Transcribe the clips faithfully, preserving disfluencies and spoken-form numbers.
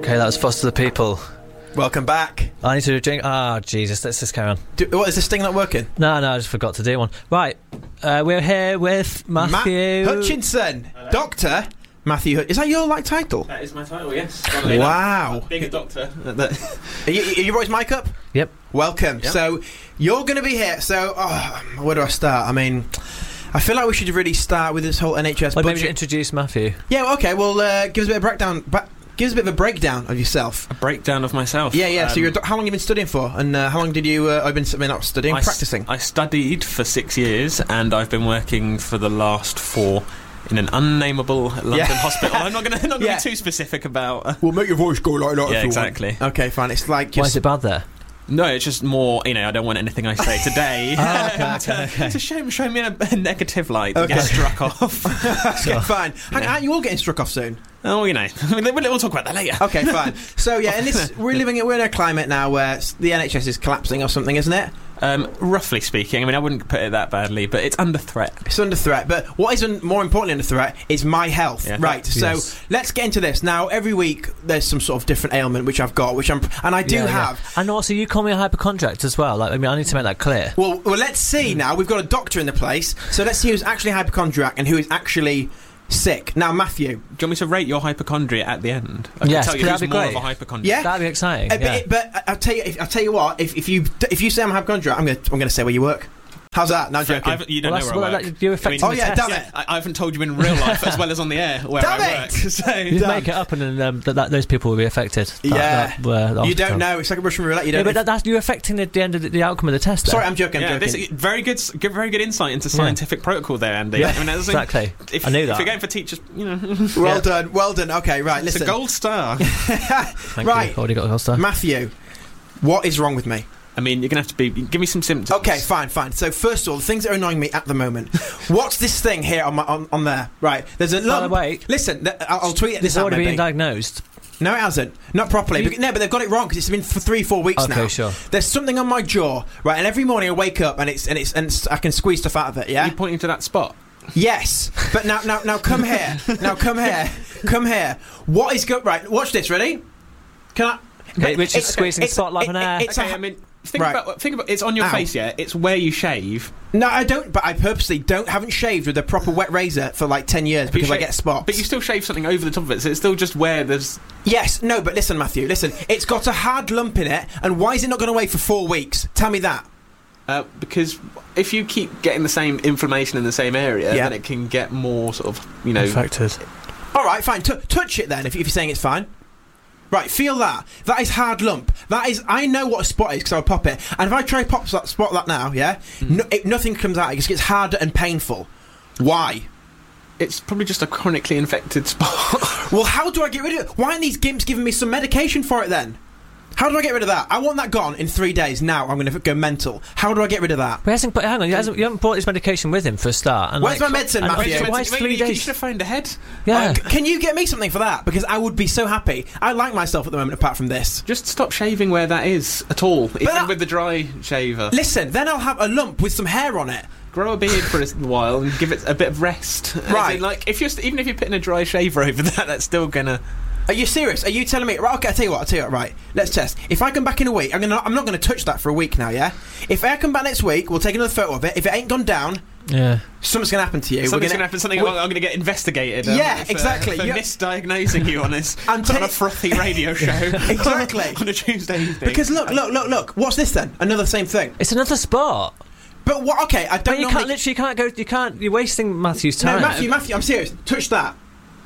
Okay, that was Foster the People. Welcome back. I need to do a drink. Ah, oh, Jesus, let's just carry on. Do, what, is this thing not working? No, no, I just forgot to do one. Right, uh, we're here with Matthew... Ma- Hutchinson. Hello. Doctor Matthew Hutchinson. Is that your, like, title? That is my title, yes. Wow. Being a doctor. Are you, are you brought his mic up? Yep. Welcome. Yep. So, you're going to be here. So, oh, where do I start? I mean... I feel like we should really start with this whole N H S well, budget. Maybe introduce Matthew. Yeah, okay, well, uh, give us a bit of breakdown... Ba- Give us a bit of a breakdown of yourself. A breakdown of myself? Yeah, yeah. Um, so, you're a do- how long have you been studying for? And uh, how long did you... Uh, I've been I mean, not studying, I practicing. S- I studied for six years, and I've been working for the last four in an unnameable London yeah. hospital. I'm not going to not gonna yeah. be too specific about... Uh, we'll make your voice go like that. Yeah, if you exactly. Want. Okay, fine. It's like... Just Why is it bad there? No, it's just more, you know, I don't want anything I say today oh, okay, okay, okay. to show, show me in a, a negative light okay. to get struck off. Okay, fine. Hang, Yeah. Aren't you all getting struck off soon? Oh, you know, we'll, we'll talk about that later. Okay, fine. So, yeah, and this, we're living we're in a climate now where the N H S is collapsing or something, isn't it? Um, roughly speaking, I mean, I wouldn't put it that badly, but it's under threat. It's under threat, but what is un- more importantly under threat is my health. Yeah. Right, so yes. let's get into this. Now, every week there's some sort of different ailment which I've got, which I'm, and I do yeah, have. Yeah. And also, you call me a hypochondriac as well. Like, I mean, I need to make that clear. Well, well, let's see now. We've got a doctor in the place, so let's see who's actually hypochondriac and who is actually sick. Now, Matthew. Do you want me to rate your hypochondria at the end? I yes, can tell you who's that'd be more great. of a hypochondriac. Yeah, that'd be exciting. Uh, yeah. But, but I'll tell you, if, I'll tell you what. If, if you if you say I'm hypochondriac, I'm gonna I'm gonna say where you work. How's that? No, I'm joking. I've, you don't well, know where well, I work. That, you're affecting I mean, the oh, yeah, test. damn it. I, I haven't told you in real life as well as on the air where Damn I it. work. So. You make it up and then um, that, that, those people will be affected. That, Yeah. that, uh, the You don't hospital. know. It's like a Russian roulette. You Yeah, don't. but that, that's, you're affecting the, the end of the, the outcome of the test. Sorry, there. I'm joking. I'm Yeah, joking. this, very good, good, very good insight into Yeah. scientific protocol there, Andy. Yeah. I mean, that's Exactly. If, I knew if that. you're going for teachers, you know, well Yeah. done. Well done. Okay, right. it's Listen. a gold star. Thank right, you. Already got a gold star. Matthew. What is wrong with me? I mean, you're going to have to be. Give me some symptoms. Okay, fine, fine. So first of all, the things that are annoying me at the moment. What's this thing here on my on, on there? Right. There's a lump. By the way, listen, th- I'll, I'll tweet it. This This has out already maybe. been diagnosed. No, it hasn't. Not properly. You- Because, no, but they've got it wrong because it's been for three, four weeks Okay, now. sure. There's something on my jaw, right? And every morning I wake up and it's and it's and it's, I can squeeze stuff out of it. Are Yeah. you pointing to that spot? Yes. But now, now, now, come here. Now, come here. Come here. What is go? Right. Watch this. Ready? Can I? Okay, Richard's it's- squeezing it's- spotlight it- on air. It's Okay, a, I mean, think Right. about think about. It's on your Ow. face, yeah. It's where you shave. No, I don't. But I purposely don't. Haven't shaved with a proper wet razor for like ten years because You I sha- get spots. But you still shave something over the top of it, so it's still just where there's. Yes. No. But listen, Matthew. Listen. It's got a hard lump in it, and why is it not going away for four weeks? Tell me that. Uh, because if you keep getting the same inflammation in the same area, Yeah. then it can get more sort of, you know. Infected. All right. Fine. T- touch it then. If, if you're saying it's fine. Right. Feel that. That is hard lump. That is. I know what a spot is because I would pop it. And if I try pop that spot that now, yeah, Mm. no, it, nothing comes out. It just gets harder and painful. Why? It's probably just a chronically infected spot. Well, how do I get rid of it? Why aren't these gimps giving me some medication for it then? How do I get rid of that? I want that gone in three days. Now I'm going to go mental. How do I get rid of that? But he hasn't put, hang on, he hasn't, you haven't brought this medication with him for a start. And Where's like, my medicine, and- Matthew? Why is Maybe three you, you days? should have phoned ahead. Yeah. Uh, c- can you get me something for that? Because I would be so happy. I like myself at the moment apart from this. Just stop shaving where that is at all, even I- with the dry shaver. Listen, then I'll have a lump with some hair on it. Grow a beard for a while and give it a bit of rest. As Right. in, like if you're st- even if you're putting a dry shaver over that, that's still gonna. Are you serious? Are you telling me? Right, okay, I'll tell you what, I'll tell you what, right. Let's test. If I come back in a week, I'm gonna I'm not gonna touch that for a week now, yeah? If I come back next week, we'll take another photo of it. If it ain't gone down, Yeah. something's gonna happen to you. Something's We're gonna happen. Something. we're- I'm going to get investigated. um, Yeah, for, exactly. For You- misdiagnosing you on this I'm on telling- a frothy radio show. Exactly. on a Tuesday evening. Because look, look, look, look. What's this then? Another same thing. It's another spot. But what? Okay, I But don't you know. can't, literally, you can't go, you can't, you're wasting Matthew's No, time. Matthew, Matthew, I'm serious. Touch that.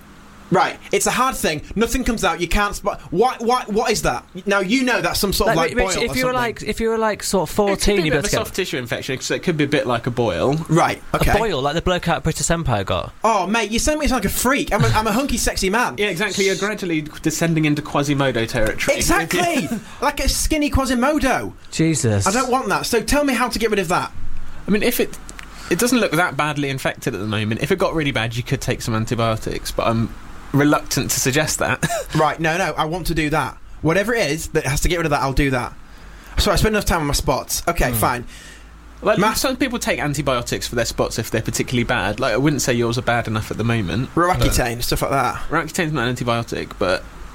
Right, it's a hard thing. Nothing comes out. You can't spot. What? What? What is that? Now you know that's some sort of like Rich, boil. if or you were something. like, if you were like sort of it could fourteen, be a you'd bit be of able a to soft get tissue infection, so it could be a bit like a boil. right, okay. a boil, like the bloke out of British Empire got. Oh, mate, you sound me like a freak. I'm a, I'm a hunky, sexy man. Yeah, exactly. You're gradually descending into Quasimodo territory. Exactly, like a skinny Quasimodo. Jesus. I don't want that. So tell me how to get rid of that. I mean, if it it doesn't look that badly infected at the moment. If it got really bad, you could take some antibiotics, but I'm reluctant to suggest that. Right, no, no, I want to do that. Whatever it is that has to get rid of that, I'll do that. So I spend enough time on my spots. Okay, Mm. fine. Like, Ma- some people take antibiotics for their spots if they're particularly bad. Like, I wouldn't say yours are bad enough at the moment. Roaccutane, stuff like that. Roaccutane's not an antibiotic, but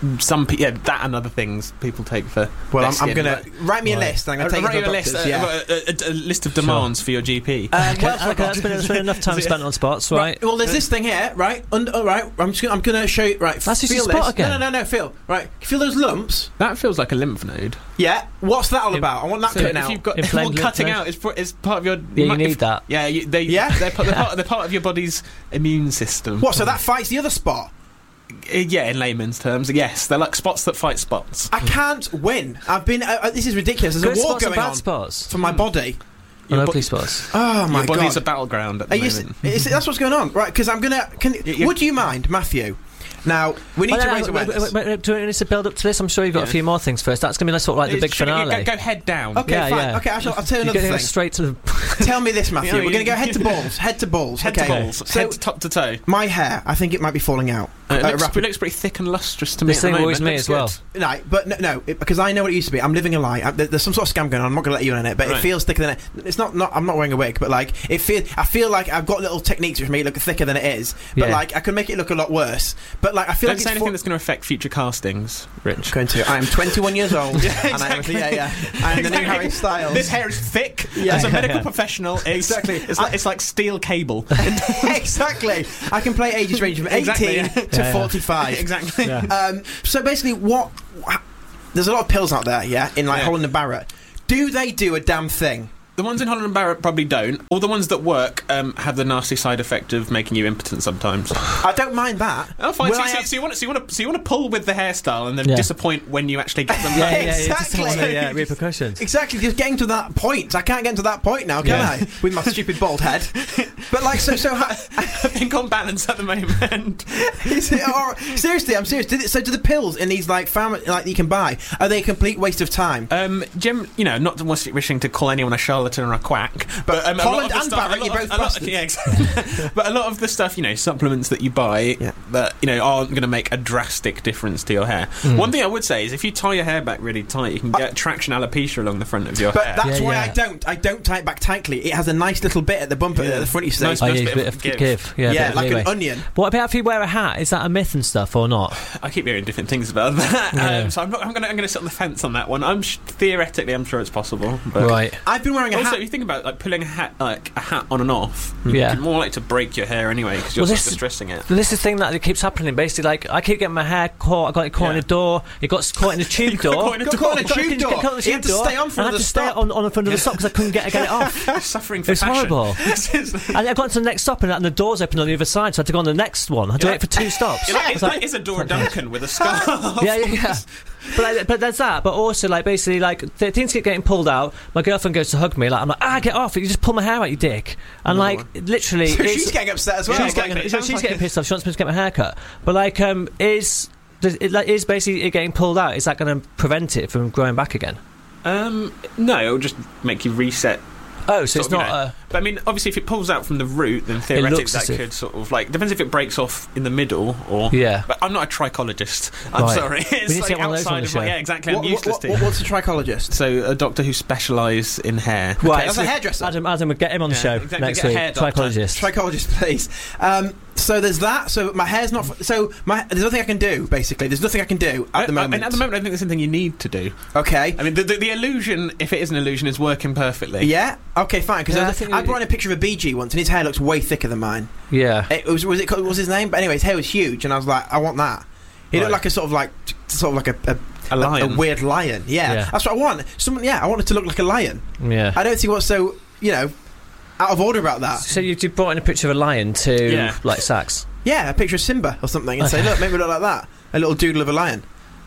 some pe- yeah, that and other things people take for. Well, I'm, their I'm skin, gonna but- write me a Right. list. And I'm gonna Uh, take write it you to a the list, doctors, uh, yeah. a, a, a list of demands for your G P. Um, Okay, well, okay, that's been, that's been enough time spent on spots, right? Right. Well, there's this thing here, right? Und- all right. I'm just gonna, I'm gonna show you. Right. That's just feel your spot this. again. No, no, no, no. Feel. Right. Feel those lumps. That feels like a lymph node. Yeah. What's that all Im- about? I want that So cutting if out. you've got Inflamed well, lymph cutting node? out is, is part of your. Yeah, you might- need if- that. Yeah, you, they. Yeah? they're, part, they're, part, they're part of your body's immune system. What? So that fights the other spot. Uh, Yeah, in layman's terms, yes, they're like spots that fight spots. I can't win. I've been. Uh, uh, this is ridiculous. There's Good a war spots and going bad on spots. for my body. And Your ugly bo- spots. Oh my Your body's god. a battleground at the Are you, moment. is, that's what's going on, right? Because I'm gonna. Can, you- would you mind, Matthew? Now we need Oh, to no, raise no, wait, awareness. wait, wait, wait, do we need to build up to this? I'm sure you've got Yeah. a few more things first. That's going to be like, sort of like the big Should we go- finale. Go, go head down. Okay, Yeah, fine. yeah. Okay, I shall, I'll tell you You're another going thing. straight to the... Tell me this, Matthew. Yeah, We're you- going to go head to balls. Head to balls. Head okay. to balls. So head to top to toe. my hair, I think it might be falling out. Uh, it, Uh, looks, rapid- it looks pretty thick and lustrous to me. This at the thing moment. worries me Looks as well. good. No, but no, no it, because I know what it used to be. I'm living a lie. I, there, there's some sort of scam going on. I'm not going to let you in on it, but Right. it feels thicker than it. It's not. Not. I'm not wearing a wig, but like it feel. I feel like I've got little techniques which make it look thicker than it is. But Yeah. like I could make it look a lot worse. But like I feel Don't like say it's anything for- that's going to affect future castings, Rich. going to. I am twenty-one years old. Yeah, And I am, yeah, yeah. I am the new Exactly. Harry Styles. This hair is thick. Yeah. As a medical Yeah. professional, it's, Exactly. It's like, it's like steel cable. Exactly. I can play ages range from eighteen Exactly, yeah. to Yeah, yeah. forty-five. exactly. Yeah. Um, so basically, what? There's a lot of pills out there, yeah, in like Yeah. Holland and Barrett. Do they do a damn thing? The ones in Holland and Barrett probably don't. All the ones that work um, have the nasty side effect of making you impotent sometimes. I don't mind that. Oh, fine. Will So, I so, have- so you want to, so you want to, so you want to pull with the hairstyle and then Yeah. disappoint when you actually get them. Yeah, back. yeah, yeah, just Exactly. want the yeah, repercussions. Exactly, just getting to that point. I can't get to that point now, can Yeah. I? With my stupid bald head. But like, so, so, ha- I think on balance at the moment. is it, or, seriously, I'm serious. Did it, so, do the pills in these like farm like you can buy are they a complete waste of time? Um, Jim, you know, not wishing to call anyone a charlatan or a quack, but um, a lot Holland of the and stuff, Barrett, a lot you're of- both a lot- bastards. yeah, exactly. But a lot of the stuff, you know, supplements that you buy Yeah. that you know aren't going to make a drastic difference to your hair. Mm. One thing I would say is if you tie your hair back really tight, you can get traction alopecia along the front of your But hair. that's Yeah, why yeah. I don't. I don't tie it back tightly. It has a nice little bit at the bumper Yeah. at the front. You see, Nice Oh, Nice yeah, bit a bit of of give. give. Yeah, a bit yeah, of like leeway. an onion. What about if you wear a hat? Is that a myth and stuff or not? I keep hearing different things about that, Yeah. um, so I'm, not, I'm going to I'm going to sit on the fence on that one. I'm sh- theoretically, I'm sure it's possible. But Right. I've been wearing a Also, hat. if you think about like pulling a hat, like a hat on and off, Yeah. you're more likely to break your hair anyway because you're Well, sort this- of distressing it. This is the thing that keeps happening. Basically, like I keep getting my hair caught. I got it caught in Yeah. a door. It got caught in a tube got door. caught in a Got door. caught in a Got- tube got door. caught in a You tube had to door, stay on for and I had the to stay stop. on, on the front of the stop because I couldn't get, get it off. Suffering for It's fashion. horrible. This is- And I got to the next stop, and, and the door's open on the other side, so I had to go on the next one. I had to You're wait for two stops. You're like, I it's was like, it's a Dora Duncan with a scarf. yeah, yeah, yeah. But like, but there's that. But also, like basically, like th- things keep getting pulled out. My girlfriend goes to hug me. Like I'm like, ah, get off! You just pull my hair out, you dick. And like, literally, So it's- she's getting upset as well. she's She's getting, getting- it so sounds she's like getting it. pissed off. She wants me to get my hair cut. But like, um, is does it, like, is basically it getting pulled out? Is that going to prevent it from growing back again? Um, no, it'll just make you reset. Oh, so Sort it's of, not. you know, Uh, but I mean, obviously, if it pulls out from the root, then theoretically looks that as if- could sort of like depends if it breaks off in the middle or. Yeah. But I'm not a trichologist. I'm Right. sorry. We It's need to like get one of those on outside the of my show. yeah, exactly. What, I'm what, useless what, to. what- what's a trichologist? So a doctor who specialises in hair. Right. As a so hairdresser. Adam, Adam, would get him on the Yeah, show exactly, next get a week. hair doctor. Trichologist. Trichologist, please. Um, so there's that. So my hair's not. F- so my there's nothing I can do. Basically, there's nothing I can do at the I- I- moment. and at the moment, I think there's something you need to do. Okay. I mean, the, the, the illusion, if it is an illusion, is working perfectly. Yeah. Okay. Fine. Because Yeah, I I, think I it- brought in a picture of a B G once, and his hair looks way thicker than mine. Yeah. It was was it what was his name? But anyway, his hair was huge, and I was like, I want that. He looked Right. like a sort of like sort of like a. a A lion. a weird lion, yeah. Yeah. That's what I want. Someone, yeah, I want it to look like a lion. Yeah. I don't see what's so, you know, out of order about that. So you, you brought in a picture of a lion to Yeah. like Sax. Yeah, a picture of Simba or something, and say, Okay. look, maybe look like that. A little doodle of a lion.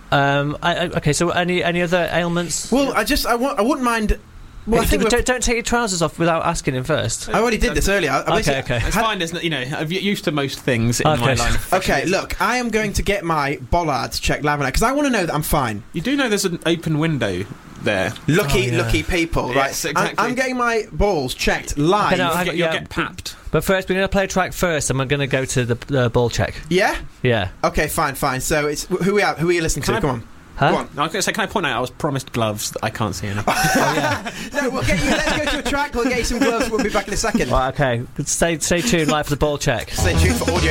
Um. I, I, okay. So any any other ailments? Well, I just, I want, I wouldn't mind. Well, I think we're- don't, don't take your trousers off without asking him first. I already did this earlier. I, I Okay, basically- okay. It's had- fine, isn't it? You know, I'm used to most things in Okay. my line of Okay, profession. look, I am going to get my bollards checked live because I want to know that I'm fine. You do know there's an open window there. Lucky, Oh, yeah. lucky people, Yes, right? exactly. I'm, I'm getting my balls checked live. Okay, no, I- You'll get, you'll yeah. get papped. But first, we're going to play a track first, and we're going to go to the, the ball check. Yeah. Yeah. Okay, fine, fine. So it's who we are. Who are you listening Can to? I- Come on. Huh? Go on. I was going to say, can I point out I was promised gloves that I can't see any? Oh, yeah. No, we'll get you. Let's go to a track. We'll get you some gloves. We'll be back in a second. Right, okay. Stay, stay tuned, live for the ball check. Stay tuned for audio.